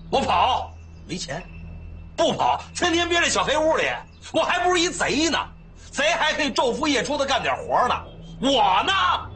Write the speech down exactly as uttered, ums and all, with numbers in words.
我跑没钱，不跑天天憋在小黑屋里，我还不如一贼呢。贼还可以昼伏夜出的干点活呢，我呢